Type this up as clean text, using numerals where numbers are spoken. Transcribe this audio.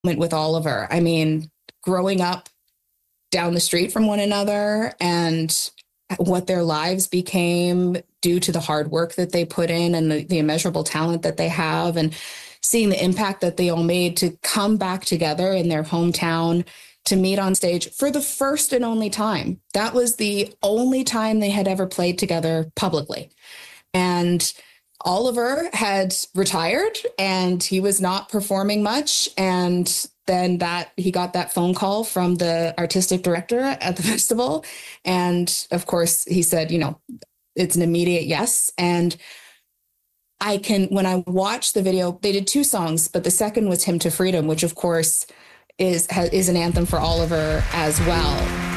with Oliver. I mean, growing up down the street from one another and what their lives became due to the hard work that they put in and the immeasurable talent that they have, and seeing the impact that they all made to come back together in their hometown to meet on stage for the first and only time. That was the only time they had ever played together publicly. And Oliver had retired and he was not performing much. And then he got that phone call from the artistic director at the festival. And of course, he said, it's an immediate yes. And when I watched the video, they did 2 songs, but the second was Hymn to Freedom, which of course is an anthem for Oliver as well.